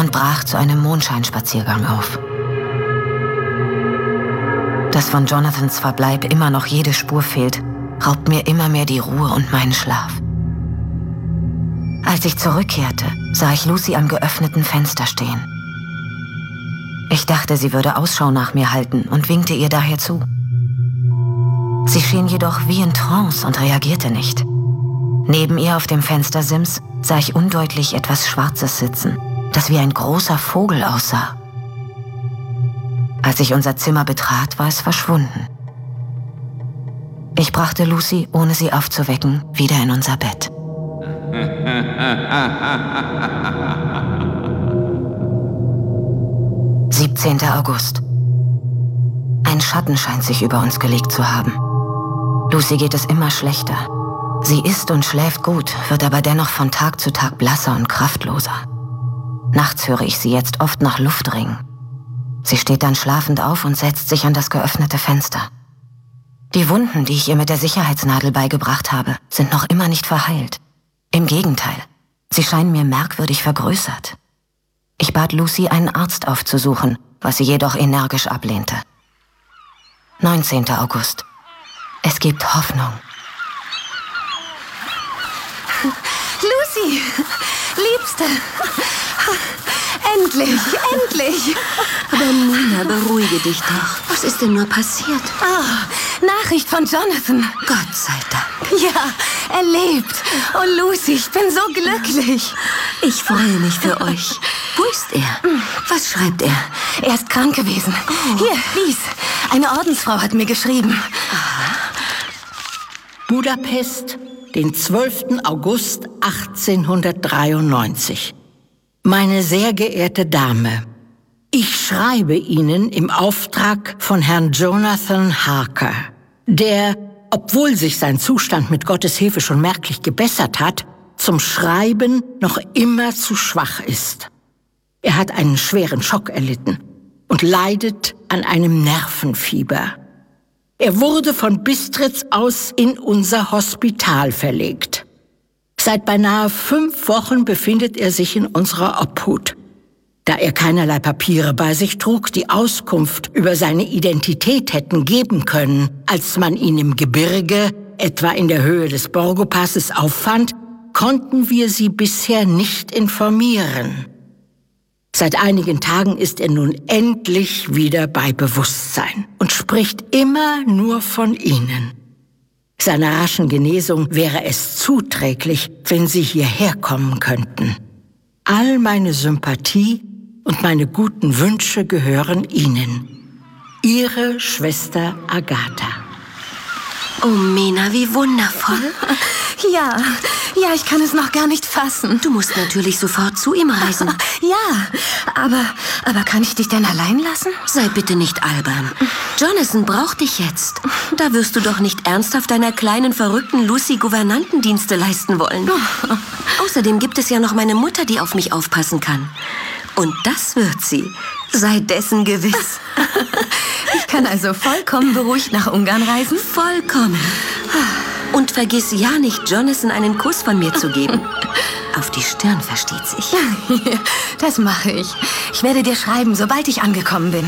und brach zu einem Mondscheinspaziergang auf. Dass von Jonathans Verbleib immer noch jede Spur fehlt, raubt mir immer mehr die Ruhe und meinen Schlaf. Als ich zurückkehrte, sah ich Lucy am geöffneten Fenster stehen. Ich dachte, sie würde Ausschau nach mir halten und winkte ihr daher zu. Sie schien jedoch wie in Trance und reagierte nicht. Neben ihr auf dem Fenstersims sah ich undeutlich etwas Schwarzes sitzen, das wie ein großer Vogel aussah. Als ich unser Zimmer betrat, war es verschwunden. Ich brachte Lucy, ohne sie aufzuwecken, wieder in unser Bett. »17. August. Ein Schatten scheint sich über uns gelegt zu haben. Lucy geht es immer schlechter. Sie isst und schläft gut, wird aber dennoch von Tag zu Tag blasser und kraftloser. Nachts höre ich sie jetzt oft nach Luft ringen. Sie steht dann schlafend auf und setzt sich an das geöffnete Fenster. Die Wunden, die ich ihr mit der Sicherheitsnadel beigebracht habe, sind noch immer nicht verheilt. Im Gegenteil, sie scheinen mir merkwürdig vergrößert. Ich bat Lucy, einen Arzt aufzusuchen, was sie jedoch energisch ablehnte. 19. August. Es gibt Hoffnung. Lucy, Liebste. Endlich, endlich. Aber Mina, beruhige dich doch. Was ist denn nur passiert? Nachricht von Jonathan. Gott sei Dank. Ja, er lebt. Oh, Lucy, ich bin so glücklich. Ich freue mich für euch. Wo ist er? Was schreibt er? Er ist krank gewesen. Hier, lies. Eine Ordensfrau hat mir geschrieben. Budapest, den 12. August 1893. Meine sehr geehrte Dame, ich schreibe Ihnen im Auftrag von Herrn Jonathan Harker, der, obwohl sich sein Zustand mit Gottes Hilfe schon merklich gebessert hat, zum Schreiben noch immer zu schwach ist. Er hat einen schweren Schock erlitten und leidet an einem Nervenfieber. Er wurde von Bistritz aus in unser Hospital verlegt. Seit beinahe 5 Wochen befindet er sich in unserer Obhut. Da er keinerlei Papiere bei sich trug, die Auskunft über seine Identität hätten geben können, als man ihn im Gebirge, etwa in der Höhe des Borgo-Passes, auffand, konnten wir sie bisher nicht informieren. Seit einigen Tagen ist er nun endlich wieder bei Bewusstsein und spricht immer nur von Ihnen. Seiner raschen Genesung wäre es zuträglich, wenn Sie hierher kommen könnten. All meine Sympathie und meine guten Wünsche gehören Ihnen. Ihre Schwester Agatha. Oh, Mina, wie wundervoll. Ja, ich kann es noch gar nicht fassen. Du musst natürlich sofort zu ihm reisen. Ja, aber kann ich dich denn allein lassen? Sei bitte nicht albern. Jonathan braucht dich jetzt. Da wirst du doch nicht ernsthaft deiner kleinen, verrückten Lucy Gouvernantendienste leisten wollen. Außerdem gibt es ja noch meine Mutter, die auf mich aufpassen kann. Und das wird sie. Sei dessen gewiss. Ich kann also vollkommen beruhigt nach Ungarn reisen? Vollkommen. Und vergiss ja nicht, Jonathan einen Kuss von mir zu geben. Auf die Stirn, versteht sich. Das mache ich. Ich werde dir schreiben, sobald ich angekommen bin.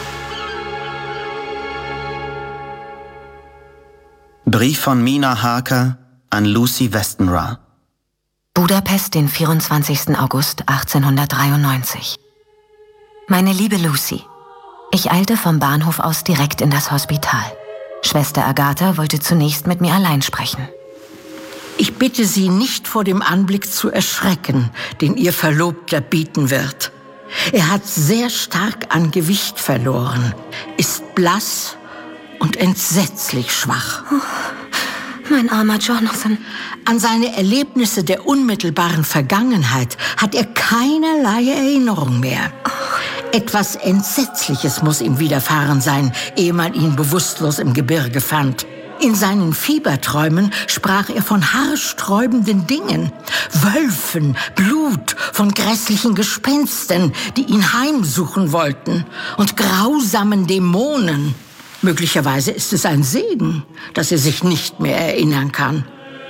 Brief von Mina Harker an Lucy Westenra. Budapest, den 24. August 1893. Meine liebe Lucy, ich eilte vom Bahnhof aus direkt in das Hospital. Schwester Agatha wollte zunächst mit mir allein sprechen. Ich bitte Sie nicht vor dem Anblick zu erschrecken, den Ihr Verlobter bieten wird. Er hat sehr stark an Gewicht verloren, ist blass und entsetzlich schwach. Mein armer Jonathan. An seine Erlebnisse der unmittelbaren Vergangenheit hat er keinerlei Erinnerung mehr. Etwas Entsetzliches muss ihm widerfahren sein, ehe man ihn bewusstlos im Gebirge fand. In seinen Fieberträumen sprach er von haarsträubenden Dingen, Wölfen, Blut, von grässlichen Gespenstern, die ihn heimsuchen wollten, und grausamen Dämonen. Möglicherweise ist es ein Segen, dass er sich nicht mehr erinnern kann.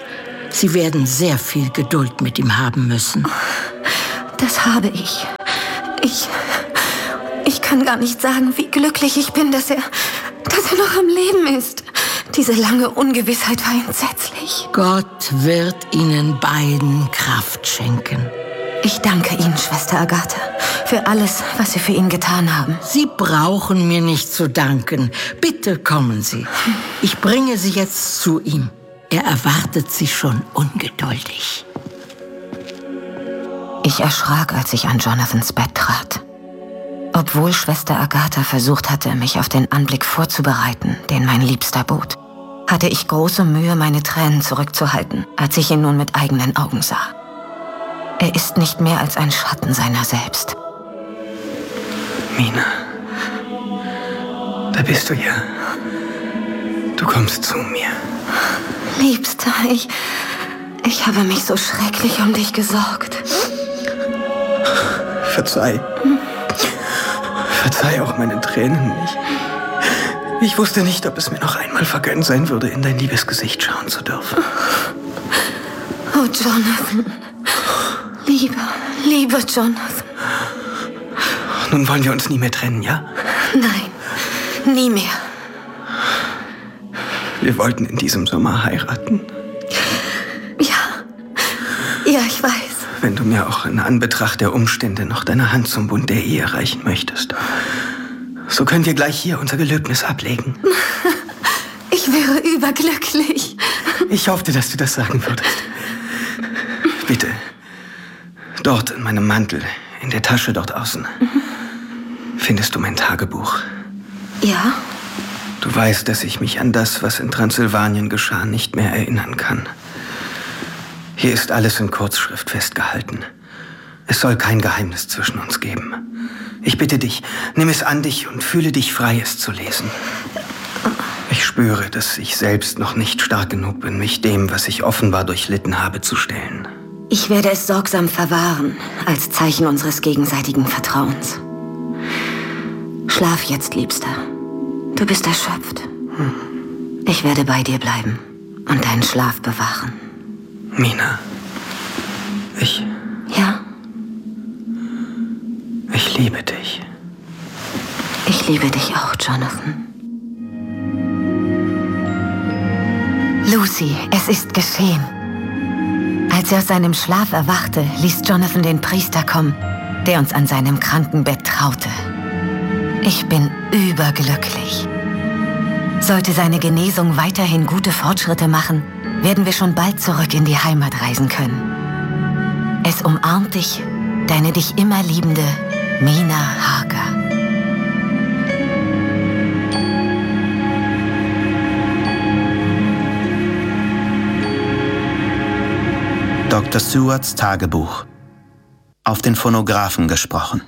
Sie werden sehr viel Geduld mit ihm haben müssen. Das habe ich. Ich kann gar nicht sagen, wie glücklich ich bin, dass er noch am Leben ist. Diese lange Ungewissheit war entsetzlich. Gott wird Ihnen beiden Kraft schenken. Ich danke Ihnen, Schwester Agatha, für alles, was Sie für ihn getan haben. Sie brauchen mir nicht zu danken. Bitte kommen Sie. Ich bringe Sie jetzt zu ihm. Er erwartet Sie schon ungeduldig. Ich erschrak, als ich an Jonathans Bett trat. Obwohl Schwester Agatha versucht hatte, mich auf den Anblick vorzubereiten, den mein Liebster bot, hatte ich große Mühe, meine Tränen zurückzuhalten, als ich ihn nun mit eigenen Augen sah. Er ist nicht mehr als ein Schatten seiner selbst. Mina, da bist du ja. Du kommst zu mir. Liebster, ich habe mich so schrecklich um dich gesorgt. Verzeih. Verzeih auch meine Tränen nicht. Ich wusste nicht, ob es mir noch einmal vergönnt sein würde, in dein liebes Gesicht schauen zu dürfen. Oh, Jonathan. Lieber Jonathan. Nun wollen wir uns nie mehr trennen, ja? Nein, nie mehr. Wir wollten in diesem Sommer heiraten. Ja, ich weiß. Wenn du mir auch in Anbetracht der Umstände noch deine Hand zum Bund der Ehe reichen möchtest, so können wir gleich hier unser Gelöbnis ablegen. Ich wäre überglücklich. Ich hoffte, dass du das sagen würdest. Bitte. Dort in meinem Mantel, in der Tasche dort außen, findest du mein Tagebuch. Ja? Du weißt, dass ich mich an das, was in Transsilvanien geschah, nicht mehr erinnern kann. Hier ist alles in Kurzschrift festgehalten. Es soll kein Geheimnis zwischen uns geben. Ich bitte dich, nimm es an dich und fühle dich frei, es zu lesen. Ich spüre, dass ich selbst noch nicht stark genug bin, mich dem, was ich offenbar durchlitten habe, zu stellen. Ich werde es sorgsam verwahren, als Zeichen unseres gegenseitigen Vertrauens. Schlaf jetzt, Liebster. Du bist erschöpft. Ich werde bei dir bleiben und deinen Schlaf bewahren. Mina, Ja? Ich liebe dich. Ich liebe dich auch, Jonathan. Lucy, es ist geschehen. Als er aus seinem Schlaf erwachte, ließ Jonathan den Priester kommen, der uns an seinem Krankenbett traute. Ich bin überglücklich. Sollte seine Genesung weiterhin gute Fortschritte machen, werden wir schon bald zurück in die Heimat reisen können. Es umarmt dich, deine dich immer liebende Mina Harker. Dr. Stewarts Tagebuch. Auf den Phonographen gesprochen.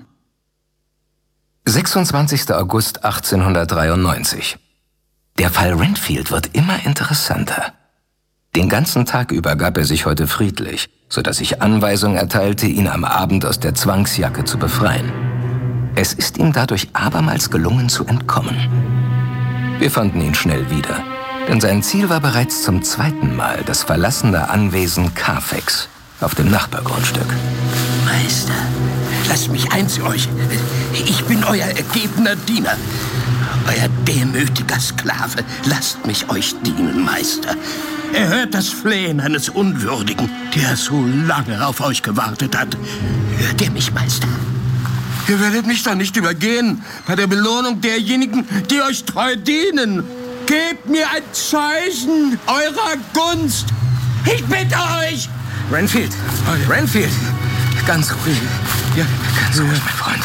26. August 1893. Der Fall Renfield wird immer interessanter. Den ganzen Tag über gab er sich heute friedlich, sodass ich Anweisung erteilte, ihn am Abend aus der Zwangsjacke zu befreien. Es ist ihm dadurch abermals gelungen zu entkommen. Wir fanden ihn schnell wieder, denn sein Ziel war bereits zum zweiten Mal das verlassene Anwesen Carfax auf dem Nachbargrundstück. Meister, lasst mich ein zu euch. Ich bin euer ergebener Diener. Euer demütiger Sklave. Lasst mich euch dienen, Meister. Erhört das Flehen eines Unwürdigen, der so lange auf euch gewartet hat. Hört ihr mich, Meister? Ihr werdet mich doch nicht übergehen bei der Belohnung derjenigen, die euch treu dienen. Gebt mir ein Zeichen eurer Gunst. Ich bitte euch. Renfield! Renfield! Ganz ruhig. Ja, ganz ruhig, mein Freund.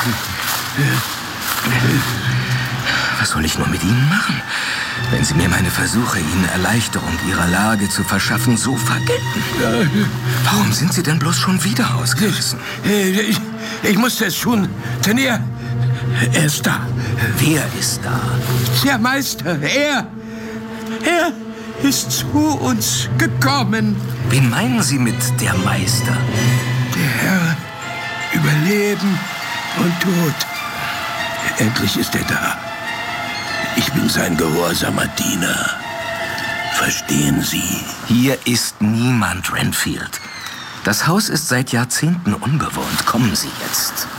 Was soll ich nur mit Ihnen machen, wenn Sie mir meine Versuche, Ihnen Erleichterung Ihrer Lage zu verschaffen, so vergelten? Warum sind Sie denn bloß schon wieder ausgerissen? Ich musste es tun, denn er ist da. Wer ist da? Der Meister, er ist zu uns gekommen. Wen meinen Sie mit der Meister? Der Herr über Leben und Tod. Endlich ist er da. Ich bin sein gehorsamer Diener. Verstehen Sie? Hier ist niemand, Renfield. Das Haus ist seit Jahrzehnten unbewohnt. Kommen Sie jetzt.